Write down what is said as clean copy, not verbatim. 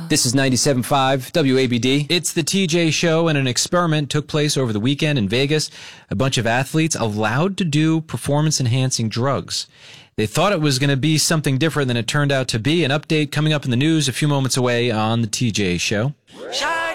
This is 97.5 WABD. It's the TJ Show, and an experiment took place over the weekend in Vegas. A bunch of athletes allowed to do performance-enhancing drugs. They thought it was going to be something different than it turned out to be. An update coming up in the news a few moments away on the TJ Show.